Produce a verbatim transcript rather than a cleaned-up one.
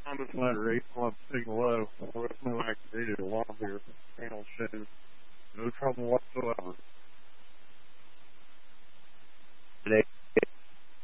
I'm just letter eight club signal low. There was no activated alarm here. Panel shows no trouble whatsoever.